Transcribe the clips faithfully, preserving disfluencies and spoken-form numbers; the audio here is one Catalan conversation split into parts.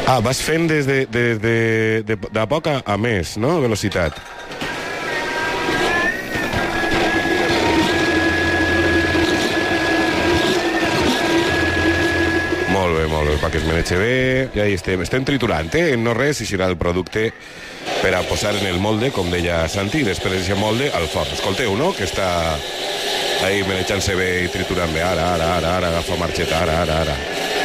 Ah, vas fent des de, de, de, de, de poc a, a més, no? Velocitat. Molt bé, molt bé, perquè es maneja bé. Ja hi estem. Estem triturant, eh? No res, i serà el producte per a posar en el molde, com deia Santi, i després d'aquest molde al forn. Escolteu, no?, que està ahí manejant-se bé i triturant bé. Ara, ara, ara, ara, agafa marxeta, ara, ara, ara.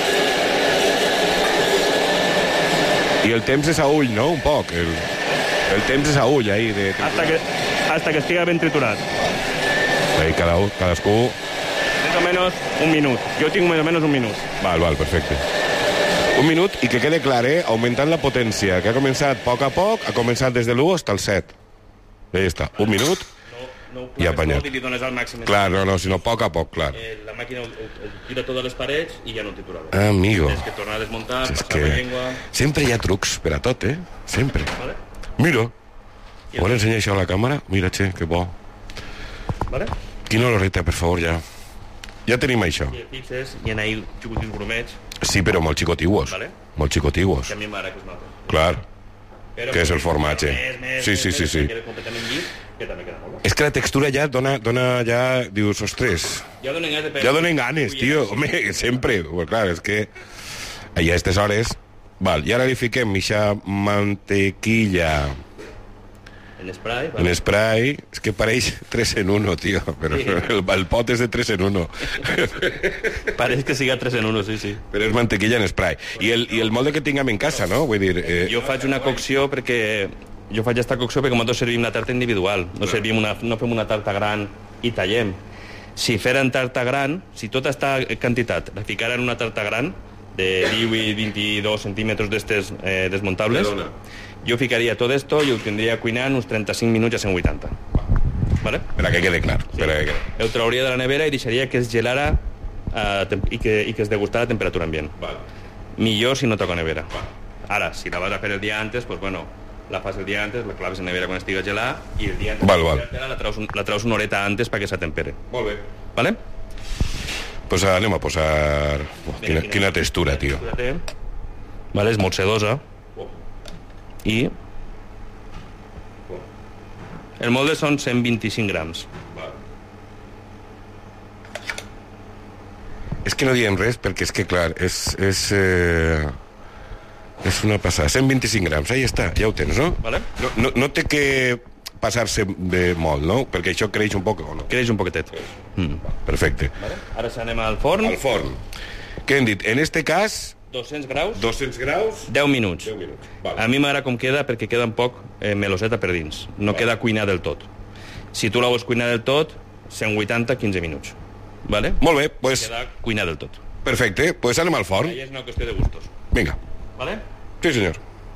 I el temps és a ull, no?, un poc. El, el temps és a ull, ahí. De... Hasta que, hasta que estiga ben triturat. Ahí, cada, cadascú... Més o menys un minut. Jo tinc més o menys un minut. Val, val, perfecte. Un minut i que quede clar, eh? Augmentant la potència, que ha començat a poc a poc, ha començat des de l'u fins al set. Ja està, un minut no, no i apanyat. I li dones al màxim. Clar, no, no, sinó a poc a poc, clar. Eh, la màquina ho, ho tira totes les parets i ja no tritura bé. Ah, amigo. Tens que tornar a desmuntar, és passar que... la llengua... Sempre hi ha trucs per a tot, eh? Sempre. Vale. Mira. Vol ensenyar això a la càmera? Mira, che, que bo. Vale. Quina horeta, per favor, ja. Ja tenim això. I fixes, hi ha ahí xicotins grumets. Sí, però molt xicotigüos. Vale. Molt xicotigüos. Que a mi m'agrada que es nota. Clar. Però que és el formatge. Més, més, sí, sí, més, sí, sí. Que queda completament llis, que també queda molt bé. És que la textura ja dona, dona ja... Dius, ostres... Ja donen ganes de pegar. Ja donen ganes, tio. Home, sempre. Pues clar, és que... A aquestes hores... Val, i ara li fiquem mixa mantequilla... En spray, vale. En spray, és que pareix tres en uno, tio, però sí. el, el pot és de tres en uno. Pareix que siga tres en uno, sí, sí. Però és mantequilla en spray. I el, i el molde que tinguem en casa, no? Vull dir... Eh... Jo faig una cocció perquè... Jo faig aquesta cocció perquè nosaltres servim la tarta individual. No, servim una, no fem una tarta gran i tallem. Si feren tarta gran, si tota aquesta quantitat la ficaren en una tarta gran de divuit i vint-i-dos centímetres d'estes eh, desmuntables, Perdona. Jo ficaria tot esto i ho tindria cuinant uns trenta-cinc minuts a cent vuitanta. Vale? Per a que quede clar. Sí. Per a que... Ho trauria de la nevera i deixaria que es gelara eh, i, que, i que es degustara a temperatura ambient. Vale. Millor si no toca nevera. Vale. Ara, si la vas a fer el dia antes, pues bueno, la fas el dia antes, la claves en nevera quan estigui gelada i el dia antes val, val. la traus, la traus una horeta antes perquè s'atempere. Molt bé. Vale? Pues anem a posar... Oh, quina, quina textura, tio. Té. Vale, és molt sedosa. I el molde són cent vint-i-cinc grams. És que no diem res perquè és que, clar, és... és eh... és una passada. cent vint-i-cinc grams, ahí està, ja ho tens, no? Vale. No, no, no té que passar-se de molt, no? Perquè això creix un poc o no? Creix un poquetet. Mm. Perfecte. Vale. Ara s'anem al forn. Al forn. Què hem dit? En este cas... dos-cents graus. dos-cents graus. deu minuts. deu minuts. Vale. A mi m'agrada com queda perquè queda un poc eh, meloseta per dins. No vale. Queda cuinar del tot. Si tu la vols cuinar del tot, cent vuitanta, quinze minuts. Vale? Molt bé, pues... Queda cuinar del tot. Perfecte, pues anem al forn. Ahí és una qüestió de gustos. Vinga. Vale? Sí, senyor.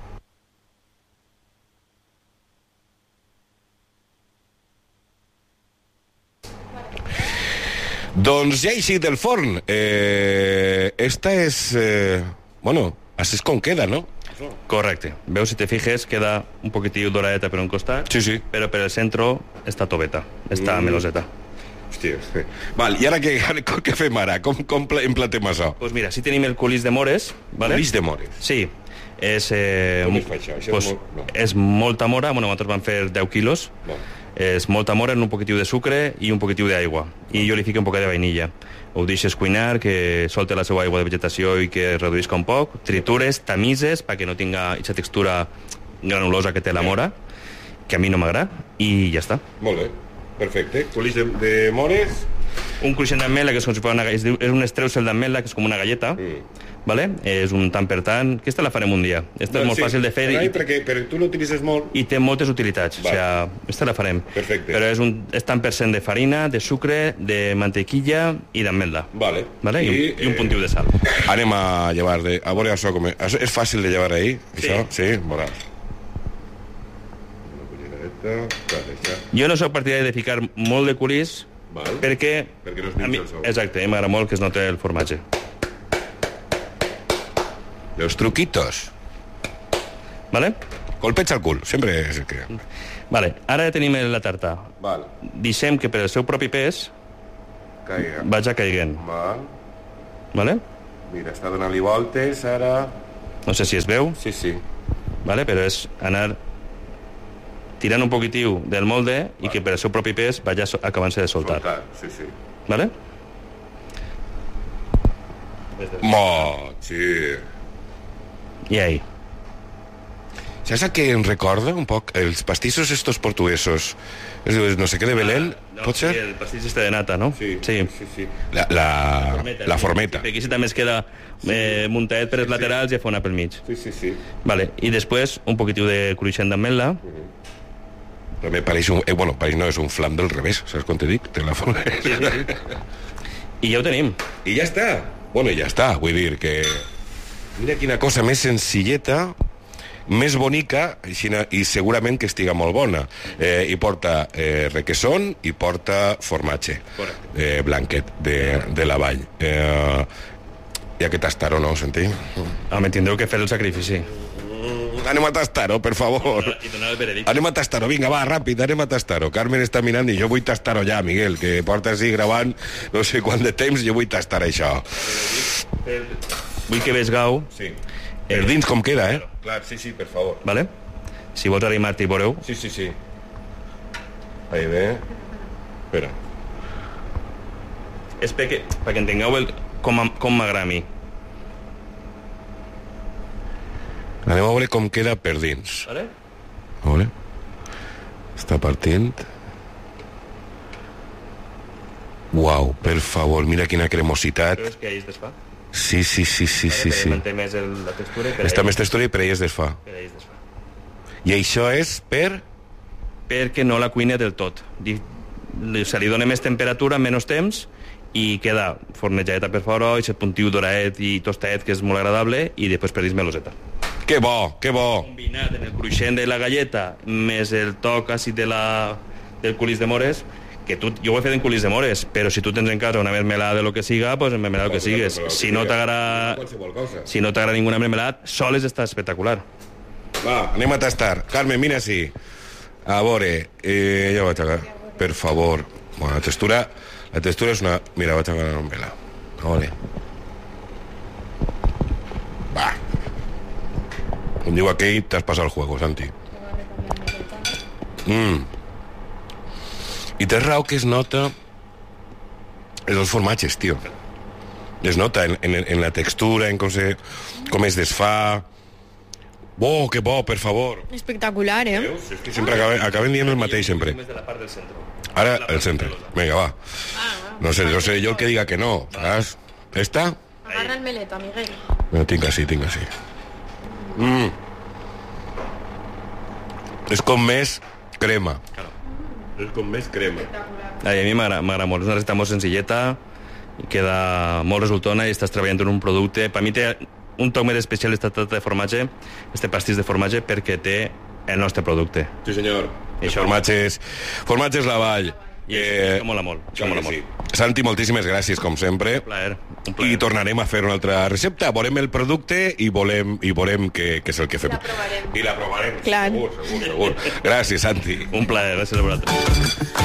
Doncs ja he eixit del forn. Eh, esta és... Eh, bueno, així és com queda, no? Correcte. Veus, si te fijes, queda un poquitiu doradeta per un costat, sí, sí. Però per el centre està toveta, està mm. meloseta. Hòstia, sí. Val, i ara què, què fem ara? Com, com emplatem això? Doncs pues mira, si tenim el culís de mores... Vale? Culís de mores? Sí. És, eh, com es fa això? Això pues, és, molt... no. és molta mora, bueno, nosaltres vam fer deu quilos, no. És molta mora en un poquitiu de sucre i un poquitiu d'aigua. I jo li fico un poquet de vainilla. Ho deixes cuinar, que solte la seva aigua de vegetació i que es reduïsca un poc. Tritures, tamises, perquè no tinga aquesta textura granulosa que té la mora, que a mi no m'agrada, i ja està. Molt bé, perfecte. Culís de, de mores... Un cruixent d'ametla, que és com si fos una, és un estreusel d'ametla, que és com una galleta, mm. Vale? És un tant per tant... Aquesta la farem un dia. Aquesta no, és molt sí, fàcil de fer. I, perquè, però tu l'utilitzes molt. I té moltes utilitats. Vale. O sigui, aquesta la farem. Perfecte. Però és un és tant per cent de farina, de sucre, de mantequilla i d'ametla. Vale. Vale? I, I, un, i un puntiu de sal. Anem a llevar de... A veure això com és. Això és fàcil de llevar ahir? Sí. Això? Sí? Veurà. Jo no soc partidari de ficar molt de culís. Val. Perquè... Perquè no es minxa el sabor. Exacte, a mi m'agrada molt que es noti el formatge. Los truquitos. Vale? Colpets al cul, sempre és el que... Vale, ara ja tenim la tarta. Val. Deixem que per el seu propi pes Caiga. vaig a caiguent. Val. Vale? Mira, està donant-li voltes, ara... No sé si es veu, Sí, sí. ¿vale? Però és anar tirant un poquitiu del molde i que per el seu propi pes vaya so- acabant-se de soltar. Soltar, sí, sí. ¿Vale? Mo, sí. I ahí. ¿Sabes a què em recorda un poc? Els pastissos estos portuguesos. Es diu, no sé què de Belén, No, pot ser? Sí, el pastís este de nata, no? Sí, sí. sí, sí. La, la, la formeta. Perquè aquí també es queda eh, muntadet per els laterals i afona pel mig. Sí, sí, sí. Vale. I després un poquitiu de cruixent d'ametla. També pareix un... Eh, bueno, pareix no, és un flam del revés, saps com te dic? Te la forma... I ja ho tenim. I ja està. Bueno, ja està, vull dir que... Mira quina cosa més senzilleta, més bonica i, xina, i segurament que estiga molt bona. Eh, I porta eh, requesón i porta formatge eh, blanquet de, de la vall. Eh, hi ha que tastar-ho, no, sentim? Home, tindreu que fer el sacrifici. Anem a tastar-ho, per favor. I donar el veredicte. Anem a tastar-ho, vinga, va, ràpid, anem a tastar-ho. Carmen està mirant i jo vull tastar-ho ja, Miguel, que porta així gravant no sé quant de temps, jo vull tastar això. Vull que vegeu, Sí. Per dins com queda, eh? Clar, sí, sí, per favor. ¿vale? Si vols arrimar-te i veureu. Sí, sí, sí. Ahí ve. Espera. És perquè, perquè entengueu el, com, a- com m'agrada a mi. Anem a veure com queda per dins. Vale? A veure. Està partint. Uau, per favor, mira quina cremositat. Però és que ahir es desfà. Sí, sí, sí, sí, sí, Perquè sí. manté més el, la textura i per Està ahí- més textura i per ell es desfà. per ahí es desfà. I això és per... Perquè no la cuina del tot. Di- li- Se li dona més temperatura, menys temps, i queda fornejadeta per fora, i aquest puntiu doradet i tostadet, que és molt agradable, i després per dins meloseta. Que bo, que bo. Combinat amb el cruixent de la galleta, més el toc àcid de la, del culís de mores, que tu, jo ho he fet en culís de mores, però si tu tens en casa una mermelada de lo que siga, pues en mermelada que sigues. Si no t'agrada si no t'agrada ninguna mermelada, soles està espectacular. Va, anem a tastar. Carmen, mira així. A veure, eh, ja vaig a... Per favor. Bueno, la textura... La textura és una... Mira, vaig a agarrar una vela. A veure. Va. Com diu aquell, t'has passat el juego, Santi. Mm. I té raó que es nota els dos formatges, tio. Es nota en, en, en la textura, en com, se, com es desfà. Bo, que bo, per favor. Espectacular, eh? Veus? És que sempre acaben, acaben dient el mateix, sempre. Més de la part del centre. Ara, el centre. Vinga, va. No sé, no sé jo el que diga que no, saps? Esta? Agarra el meleta, Miguel. No, tinc així, tinc així. Mm. És com més crema. És com més crema. Ai, a mi m'agrada m'agrada molt. És una recepta molt senzilleta, i queda molt resultona i estàs treballant en un producte. Per mi té un toc més especial esta tarta de formatge, este pastís de formatge, perquè té el nostre producte. Sí, senyor. I això- Formatges, formatges la vall. I això mola molt. Això mola molt. Santi, moltíssimes gràcies, com sempre. Un plaer. Un plaer. I tornarem a fer una altra recepta. Volem el producte i volem, i volem que, que és el que fem. I la provarem. I la provarem. Clar. Segur, segur, segur. Gràcies, Santi. Un plaer, gràcies a vosaltres.